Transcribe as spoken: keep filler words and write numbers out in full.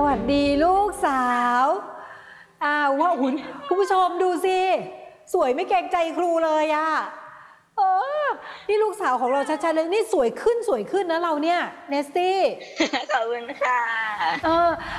วัสดีลูกสาวอ้าวว่าหุ่นคุณผู้ชมดูสิสวยไม่เกรงใจครูเลยอะเออนี่ลูกสาวของเราชัดๆเลยนี่สวยขึ้นสวยขึ้นนะเราเนี่ยเนสตี้ขอบคุณค่ะเออ